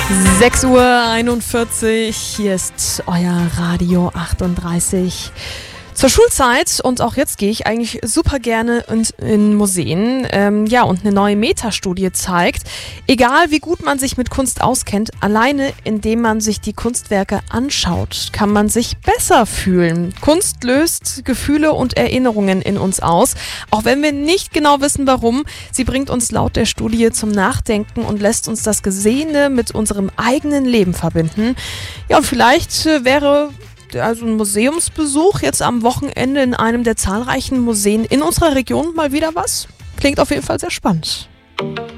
6:41 Uhr, hier ist euer Radio 38. Zur Schulzeit und auch jetzt gehe ich eigentlich super gerne in Museen. Und eine neue Metastudie zeigt, egal wie gut man sich mit Kunst auskennt, alleine indem man sich die Kunstwerke anschaut, kann man sich besser fühlen. Kunst löst Gefühle und Erinnerungen in uns aus, auch wenn wir nicht genau wissen, warum. Sie bringt uns laut der Studie zum Nachdenken und lässt uns das Gesehene mit unserem eigenen Leben verbinden. Ja, und vielleicht wäre ein Museumsbesuch jetzt am Wochenende in einem der zahlreichen Museen in unserer Region mal wieder was. Klingt auf jeden Fall sehr spannend.